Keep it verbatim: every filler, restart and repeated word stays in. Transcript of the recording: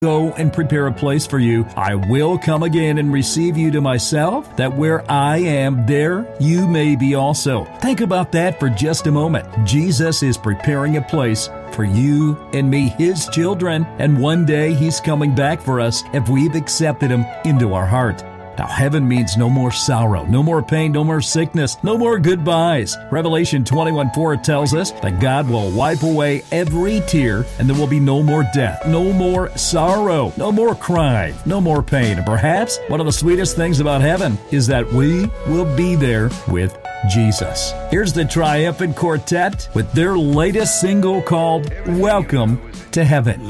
Go and prepare a place for you. I will come again and receive you to myself, that where I am, there you may be also. Think about that for just a moment. Jesus is preparing a place for you and me, His children, and one day He's coming back for us if we've accepted Him into our heart. Now, heaven means no more sorrow, no more pain, no more sickness, no more goodbyes. Revelation twenty-one four tells us that God will wipe away every tear, and there will be no more death, no more sorrow, no more crying, no more pain. And perhaps one of the sweetest things about heaven is that we will be there with Jesus. Here's the Triumphant Quartet with their latest single called Welcome to Heaven.